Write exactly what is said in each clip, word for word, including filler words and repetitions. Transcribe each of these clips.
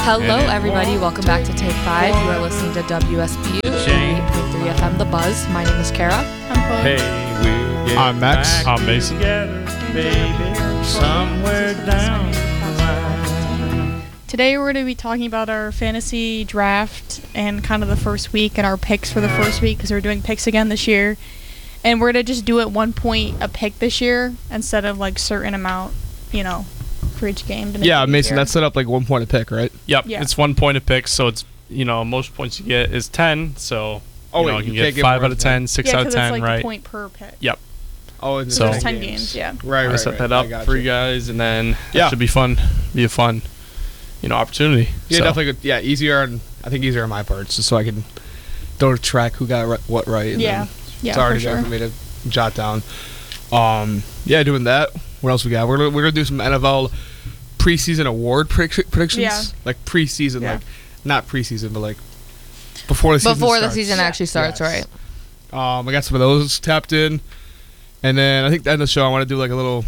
Hello, everybody. Welcome back to Take Five. You are listening to W S B U eighty-eight point three F M The Buzz. My name is Kara. I'm Chloe. Hey, we'll get I'm Max. back I'm Mason. Together, baby, somewhere down the line. Today we're going to be talking about our fantasy draft and kind of the first week and our picks for the first week because we're doing picks again this year. And we're going to just do it one point a pick this year instead of like certain amount, you know, for each game. To make Yeah, it Mason, easier. that's set up like one point a pick, right? Yep, Yeah. it's one point a pick, so it's, you know, most points you get is ten, so Oh, you wait, know, you you can't get get five more out of than ten, six yeah, out of because ten, it's like right? the point per pick. Yep. Oh, and So So- there's ten games, yeah. Right, right. I set right. that I up got for you guys, and then Yeah. it should be fun. Be a fun, you know, opportunity. Yeah, so. definitely good. Yeah, easier on, I think easier on my parts, just so I can don't track who got ri- what right. And Yeah. then Yeah, it's already for there sure. for me to jot down. Um, yeah, doing that. What else we got? We're gonna, we're gonna do some N F L preseason award predic- predictions. Yeah. Like preseason, Yeah. like not preseason, but like before the season Before the starts. season actually starts, Yes. right? Um, I got some of those tapped in, and then I think at the end of the show I want to do like a little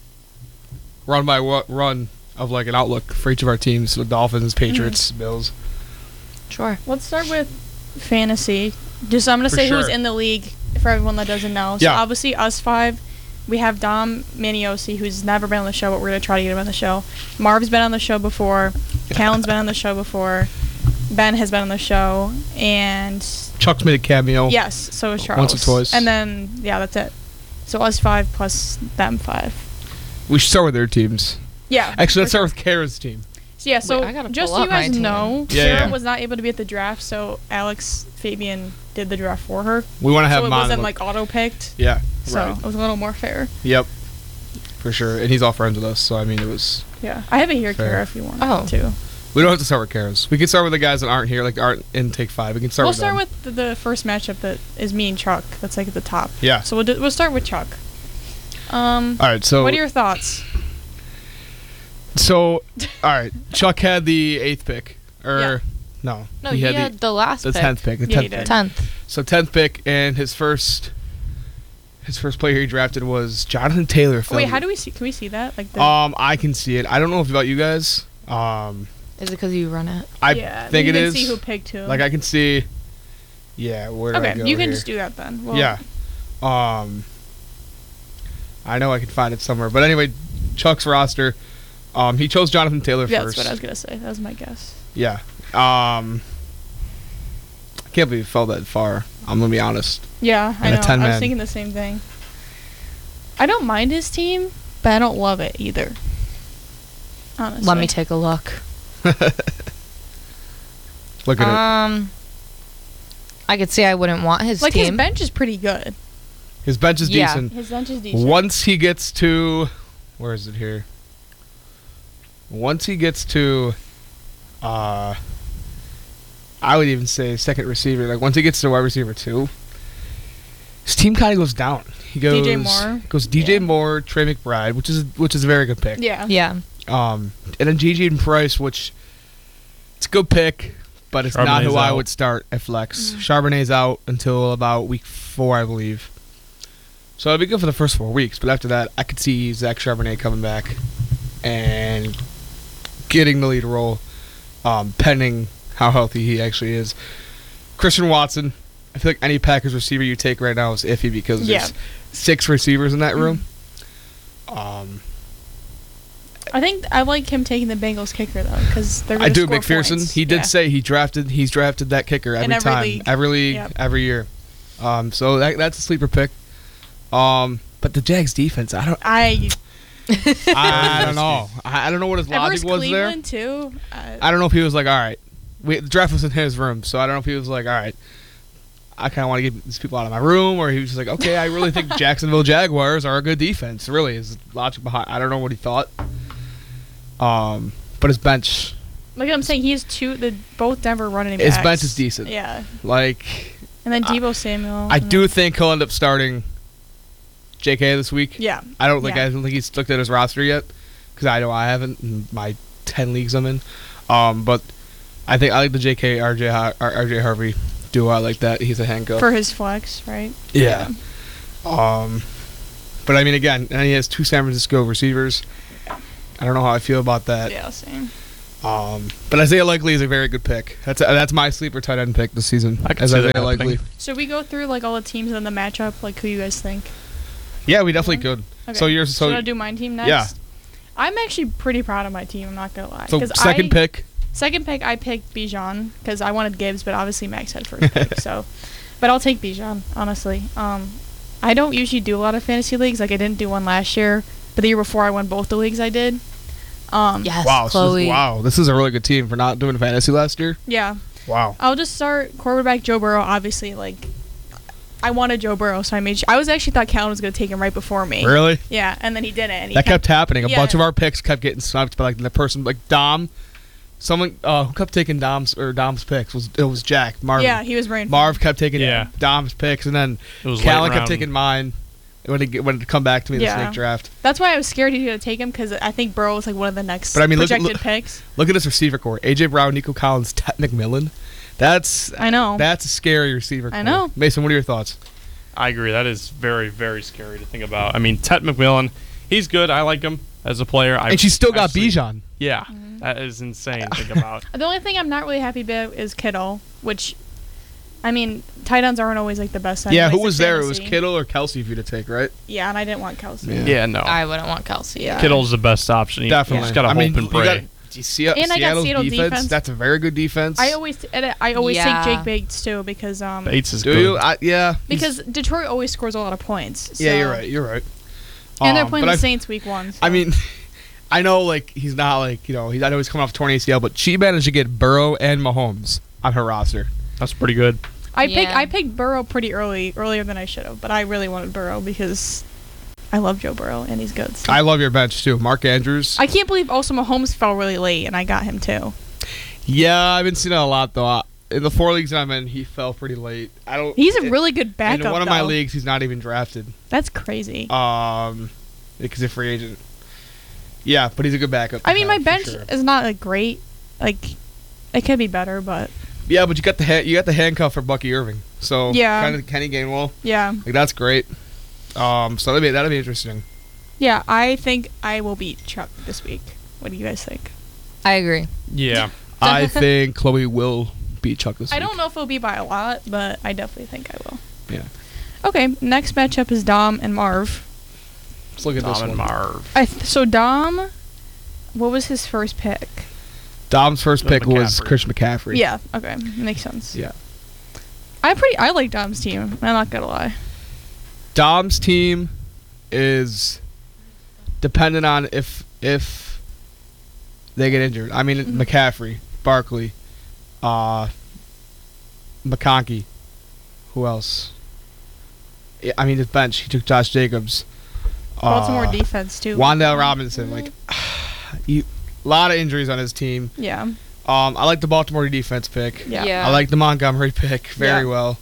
run by wa- run of like an outlook for each of our teams: so Dolphins, Patriots, Mm-hmm. Bills. Sure. Let's start with fantasy. Just I'm going to For say who's sure. in the league for everyone that doesn't know. So Yeah. obviously us five. We have Dom Maniosi, who's never been on the show, but we're going to try to get him on the show. Marv's been on the show before. Callan's been on the show before. Ben has been on the show. And Chuck's made a cameo. yes, so is Charles. Once or twice. And then, yeah, that's it. So us five plus them five. We should start with their teams. Yeah. Actually, let's for start with Kara's team. So yeah, so Wait, I gotta just pull so up you guys my team. know, Yeah, Sarah yeah. was not able to be at the draft, so Alex Fabian did the draft for her. We want to have So it Mon wasn't look- like auto picked. yeah, So right. it was a little more fair. Yep, for sure. And he's all friends with us, so I mean, it was. Yeah. I have it here, Fair. Kara, if you want Oh. to. We don't have to start with Kara's. We can start with the guys that aren't here, like aren't in Take Five. We can start We'll with start them. with the, the first matchup that is me and Chuck. That's like at the top. Yeah. So we'll do, we'll start with Chuck. Um, All right. So. what are your thoughts? So, all right. Chuck had the eighth pick, or Yeah. no? No, he, had, the, the last the pick. tenth pick. The Yeah, he tenth pick. did. Tenth. So tenth pick, and his first, his first player he drafted was Jonathan Taylor. Oh, wait, how do we see? Can we see that? Like the. Um, I can see it. I don't know if about you guys. Um, Is it because you run it? I yeah, think you it can is. see who picked who. Like I can see. Yeah, where do I okay, go you can here? just do that then. Well, Yeah. Um. I know I can find it somewhere, but anyway, Chuck's roster. Um, he chose Jonathan Taylor Yeah, first. that's what I was gonna say. That was my guess. Yeah. Um. I can't believe he fell that far. I'm gonna be honest. Yeah, I And a know. I ten was man. thinking the same thing. I don't mind his team, but I don't love it either. Honestly. Let me take a look. Look at it. Um, I could see I wouldn't want his Like his team. bench is pretty good. His bench is yeah. decent. His bench is decent. Once he gets to, where is it here? Once he gets to, uh, I would even say second receiver. Like once he gets to wide receiver two, his team kind of goes down. He goes D J Moore. goes D J Yeah. Moore, Trey McBride, which is which is a very good pick. Yeah. Yeah. Um, and then Gigi and Price, which it's a good pick, but it's not who Charbonnet's I out. would start at flex. Mm. Charbonnet's out until about week four, I believe. So it'll be good for the first four weeks, but after that, I could see Zach Charbonnet coming back and getting the lead role, um, pending how healthy he actually is. Christian Watson, I feel like any Packers receiver you take right now is iffy because Yeah. there's six receivers in that Mm. room. Um, I think I like him taking the Bengals kicker though, because they're. I gonna do, score McPherson. points. He did Yeah. say he drafted. He's drafted that kicker every In every time, league. every league, Yep. every year. Um, so that that's a sleeper pick. Um, but the Jags defense, I don't, I. I don't know. I, I don't know what his Ever logic was there. Cleveland too. Uh, I don't know if he was like, all right, we, the draft was in his room, so I don't know if he was like, all right, I kind of want to get these people out of my room, or he was just like, okay, I really think Jacksonville Jaguars are a good defense. Really, his logic behind. I don't know what he thought. Um, but his bench, like I'm saying, he has two. The both Denver running His backs. bench is decent. Yeah, like, and then I- Deebo Samuel. I and do then- think he'll end up starting J K this week. Yeah. I don't think Yeah. I don't think he's looked at his roster yet, because I know I haven't in my ten leagues I'm in. Um, but I think I like the J K R J Har- R J Harvey duo. I like that. He's a handcuff. For his flex, right? yeah. Um, but I mean, again, and he has two San Francisco receivers. I don't know how I feel about that. Yeah, same. Um, but Isaiah Likely is a very good pick. That's that's my sleeper tight end pick this season. I can as see Isaiah that happening. Likely. Should we go through like all the teams and the matchup? Like who you guys think? Yeah, we definitely could. Okay. So you're so Should I do my team next? Yeah. I'm actually pretty proud of my team. I'm not gonna lie. so 'Cause second I, pick. Second pick, I picked Bijan because I wanted Gibbs, but obviously Max had first pick. So, but I'll take Bijan honestly. Um, I don't usually do a lot of fantasy leagues. Like I didn't do one last year, but the year before I won both the leagues I did. Um, Yes, Wow, so this, Chloe. wow, this is a really good team for not doing fantasy last year. Yeah. Wow. I'll just start quarterback Joe Burrow. Obviously, like I wanted Joe Burrow, so I made. Sh- I was actually thought Calvin was gonna take him right before me. Really? Yeah, and then he didn't. And he That kept happening. A yeah. bunch of our picks kept getting sniped by like the person like Dom. Someone uh, who kept taking Dom's or Dom's picks was it was Jack Marv. Yeah, he was brain. Marv kept taking Yeah. Dom's picks, and then It was Callan late kept round. taking mine when it when it come back to me in Yeah. the snake draft. That's why I was scared he was gonna take him because I think Burrow was like one of the next But I mean, look at- projected look- picks. Look at this receiver core: A J Brown, Nico Collins, Ted McMillan. That's I know. that's a scary receiver. I core. know. Mason, what are your thoughts? I agree. That is very, very scary to think about. I mean, Ted McMillan, he's good. I like him as a player. I and she's still got actually- Bijan. Yeah, Mm-hmm. that is insane to think about. The only thing I'm not really happy about is Kittle, which, I mean, tight ends aren't always like the best. Yeah, who anyways in was there? It was fantasy. Kittle or Kelsey for you to take, right? Yeah, and I didn't want Kelsey. Yeah. Yeah, no. I wouldn't want Kelsey. Yeah. Kittle's the best option. He, Definitely. He's got to I hope mean, and you pray. got- do you see And I got Seattle's Seattle defense? defense. That's a very good defense. I always, and I always Yeah. take Jake Bates too because um Bates is do good. you? I, yeah. because Detroit always scores a lot of points. yeah, so- you're right. You're right. And they're Um, playing but the I- Saints week one. So. I mean, I know like he's not like you know he's I know he's coming off torn A C L, but she managed to get Burrow and Mahomes on her roster. That's pretty good. I picked Yeah. I picked Burrow pretty early, earlier than I should have, but I really wanted Burrow because I love Joe Burrow and he's good. So. I love your bench too, Mark Andrews. I can't believe also Mahomes fell really late and I got him too. yeah, I've been seeing that a lot though. I- In the four leagues I'm in, he fell pretty late. I don't. He's a it- really good backup. In one of my though. leagues, he's not even drafted. That's crazy. Um, because he's a free agent. Yeah, but he's a good backup. to I mean, my have, for bench sure. is not like great. Like, it could be better, but Yeah, but you got the ha- you got the handcuff for Bucky Irving. So Yeah. kind of Kenny Gainwell. yeah, Like that's great. Um, so that'd be that'd be interesting. yeah. I think I will beat Chuck this week. What do you guys think? I agree. Yeah. I think Chloe will beat Chuck this I week. don't know if it'll be by a lot, but I definitely think I will. Yeah. Okay, next matchup is Dom and Marv. Let's look at this Dom and one. Marv. I th- so Dom, what was his first pick? Dom's first Uh, pick was McCaffrey. Christian McCaffrey. Yeah. Okay, makes sense. Yeah. I pretty I like Dom's team. I'm not gonna lie. Dom's team is dependent on if if they get injured. I mean, Mhm. McCaffrey, Barkley, uh, McConkey. Who else? Yeah, I mean, his bench. He took Josh Jacobs. Baltimore uh, defense too. Wandale Robinson. Like, a lot of injuries on his team. Yeah. Um, I like the Baltimore defense pick. Yeah. Yeah. I like the Montgomery pick very Yeah. well.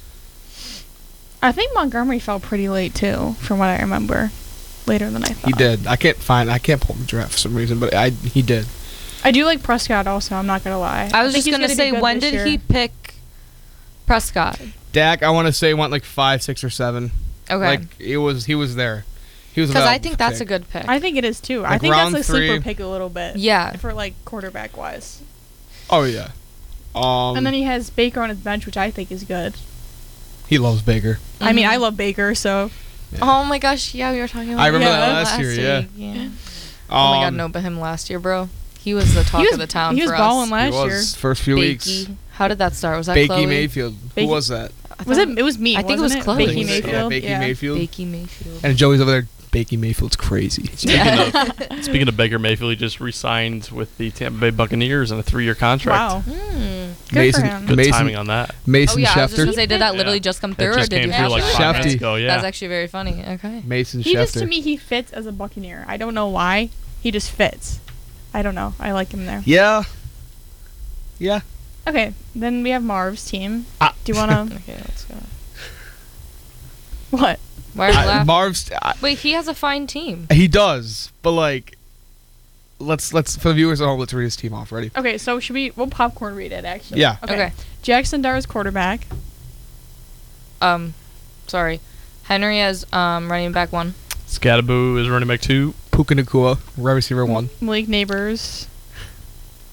I think Montgomery fell pretty late too, from what I remember. Later than I thought. He did. I can't find. I can't pull the draft for some reason, but I he did. I do like Prescott also. I'm not gonna lie. I was think just he's gonna be say, good when this did year. he pick Prescott? Dak, I want to say went like five, six, or seven. Okay. Like it was. He was there. He was. Because I available think for that's a pick. good pick. I think it is too. I Like think that's round a sleeper three. pick a little bit. Yeah. For like quarterback wise. Oh yeah. Um. And then he has Baker on his bench, which I think is good. he loves Baker. I mean, Mhm. I love Baker, so Oh my gosh, yeah, we were talking about I remember that him last year, yeah. week, yeah. Um, Oh my god, no, but him last year, bro. He was the talk he was of the town he was for balling us. He last was first few Bakey. weeks. How did that start? Was that Bakey Chloe? Mayfield. Bakey- Who was that? I year. Was thought- it? It was me. I think it was wasn't Chloe. Bakey Yeah, Mayfield. Yeah, Bakey yeah. Mayfield. Bakey Mayfield. And Joey's over there. Bakey Mayfield's crazy. Speaking of speaking of Baker Mayfield, he just re-signed with the Tampa Bay Buccaneers on a three-year contract. Wow. Hmm. Good Mason, for him. Good Mason, timing on that. Mason Oh yeah, I was just Schefter. gonna say, did that Yeah. literally just come It through, or just did came you? through like actually? five minutes Shefty. ago. Yeah. That's actually very funny. Okay. Mason He just to Schefter. me he fits as a Buccaneer. I don't know why. He just fits. I don't know. I like him there. Yeah. Yeah. Okay, then we have Marv's team. Ah. Do you wanna Okay, let's go. what? Why are you I, laughing? Marv's. I, Wait, he has a fine team. he does, but like, let's let's for the viewers at home, let's read his team off. Ready? Okay, so should we? We'll popcorn read it actually. Yeah. Okay. Okay. Jackson Dar's quarterback. Um, sorry, Henry as um running back one. Scattaboo is running back two. Puka Nakua, wide receiver one. Malik Neighbors.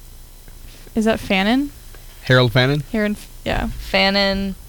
Is that Fannin? Harold Fannin. Heron, yeah. Fannin,